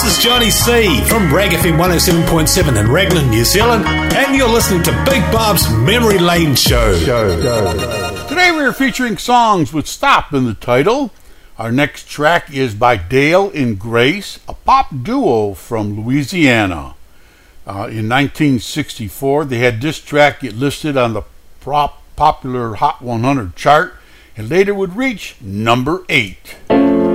This is Johnny C from Rag FM 107.7 in Raglan, New Zealand, and you're listening to Big Bob's Memory Lane Show. Today we are featuring songs with Stop in the title. Our next track is by Dale and Grace, a pop duo from Louisiana. In 1964, they had this track get listed on the popular Hot 100 chart and later would reach number 8.